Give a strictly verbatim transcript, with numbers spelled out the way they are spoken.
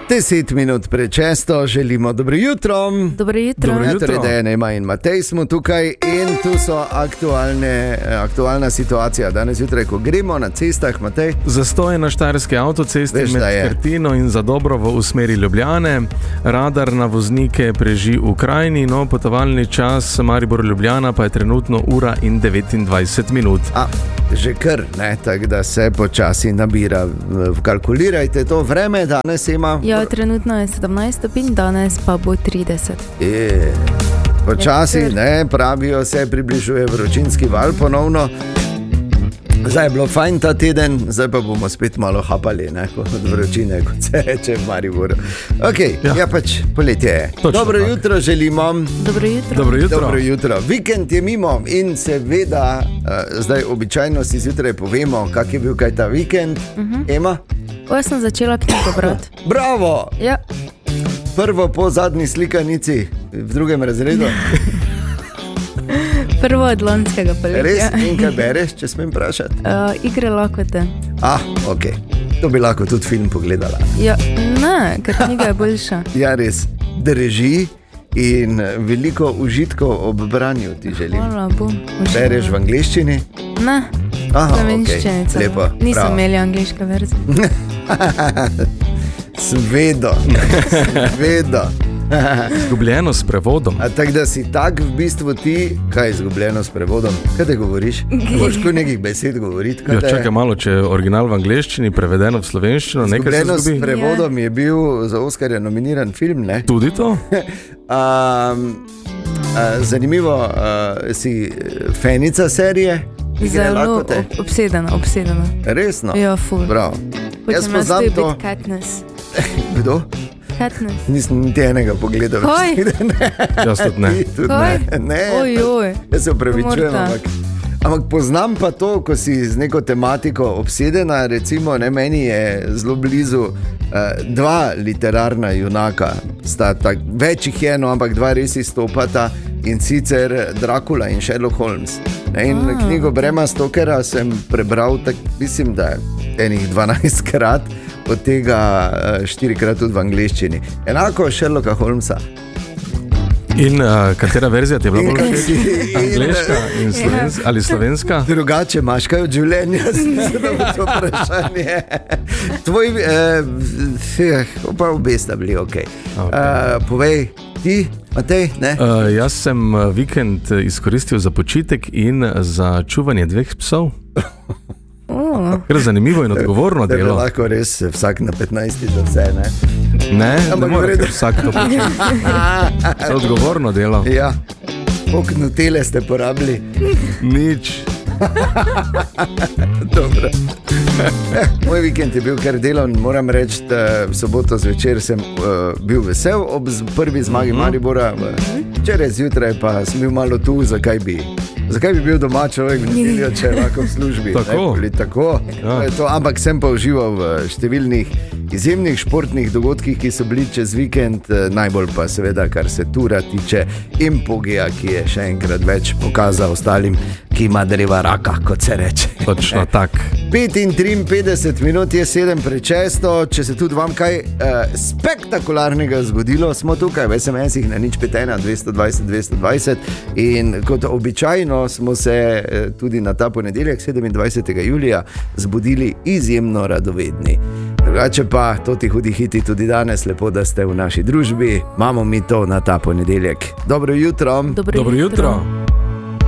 Deset minut pred šesto želimo dobro jutro. Dobro jutro. Dobro jutro. Dejana Ema in Matej smo tukaj in tu so aktualne, aktualna situacija. Danes jutraj, ko gremo na cestah, Matej. Zastoj na Štajerski avtocesti med Krtino in Zadobrovo v smeri Ljubljane. Radar na voznike preži v Krajini, no potovalni čas Maribor-Ljubljana pa je trenutno ura in devetindvajset minut. A, že kar, ne, tako da se počasi nabira. Kalkulirajte to vreme, danes ima... Ja, trenutno je sedemnajst stopinj, danes pa bo trideset. Je, počasi, ne, pravijo se, približuje vročinski val ponovno. Zdaj je bilo fajn ta teden, zdaj pa bomo spet malo hapali, ne, od vročine, kot se reče v Mariboru. Ok, ja, ja pač poletje je. Točno Dobro tak. jutro želimo. Dobro jutro. Dobro jutro. Dobro jutro. Vikend je mimo in seveda, uh, zdaj običajno si zjutraj povemo, kak je bil kaj ta vikend. Uh-huh. Ema? O, jaz sem začela knjigo brati. Bravo! Ja. Prvo po zadnji slikanici v drugem razredu. Prvo od lanskega poletja. Res? In kaj bereš, če smem vprašati? Uh, igre lakote. Ah, ok. To bi lahko tudi film pogledala. Ja, ne, ker knjiga je boljša. Ja, res. Drži in veliko užitkov ob branju ti želim. Hvala, bom. Bereš v angleščini? Ne. Aha, Slovenščini. ok. Lepo. Nisem imeli angleške verzije. Svedo. Svedo. Izgubljeno s prevodom. A tak da si tak v bistvu ti, kaj je izgubljeno s prevodom? Kaj te govoriš? Moš ko nekih besed govoriti? Ja, čakaj malo, če je original v angleščini, prevedeno v slovenščino, nekaj se izgubljeno zgubi. s prevodom je bil za Oskarja nominiran film, ne? Tudi to? um, uh, zanimivo, uh, si fenica serije? Zelo ob, obsedena, obsedena. Resno? Ja, ful. Bravo. Jaz Hočem poznam jaz to. biti Katniss. Kdo? Katniss. Nisem niti enega pogledal. Kaj? Jaz tudi ne. Ti tudi Kaj? ne. ne. Oj, oj. Jaz se upravičujem, Morta. ampak, ampak poznam pa to, ko si z neko tematiko obsedena. Recimo, ne, meni je zelo blizu uh, dva literarna junaka. Sta tak, več jih je, no, ampak dva res izstopata, in sicer Dracula in Sherlock Holmes. Ne, in Ah, knjigo Brema Stokera sem prebral, tak, mislim, da enih dvanajstkrat, od tega štirikrat tudi v angleščini. Enako Sherlocka Holmesa. In uh, katera verzija ti je bila In- bolj všeč? in- Angleška in slovenska, ali slovenska? Drugače imaš kaj od življenja, zelo to vprašanje. Tvoj, eh, pa obe sta bili ok. Okay. Eh, povej, ti, Matej, ne? Uh, jaz sem uh, vikend izkoristil za počitek in za čuvanje dveh psov. Oh. Ker je zanimivo in odgovorno Da bi delo. lahko res vsak na petnajsti za vse, ne? Ne, ne Ampak more v redu. kar vsak to početi. To je odgovorno delo. Ja, koliko nutele ste porabili? Nič. Dobro. Moj vikend je bil kar delovn, moram reči, da v soboto zvečer sem uh, bil vesel ob z- prvi zmagi Mhm. Maribora. Včeraj zjutraj pa sem bil malo tu, zakaj bi. Zakaj bi bil doma človek v nedeljo, če je lahko v službi? Tako. Ne, tako. Ja. To je to, ampak sem pa užival v številnih izjemnih športnih dogodkih, ki so bili čez vikend, eh, najbolj pa seveda, kar se tura tiče in Pogija, ki je še enkrat več pokazal ostalim, ki ima dreva raka, kot se reče. Točno tak. petintriinpetdeset minut je sedem pred šesto, če se tudi vam kaj uh, spektakularnega zgodilo, smo tukaj v es em esih na nič pet ena dvesto dvajset dvesto dvajset in kot običajno smo se uh, tudi na ta ponedeljek sedemindvajsetega julija zbudili izjemno radovedni. Drugače pa, to ti hudi hiti tudi danes, lepo, da ste v naši družbi, imamo mi to na ta ponedeljek. Dobro jutro. Dobro, Dobro jutro.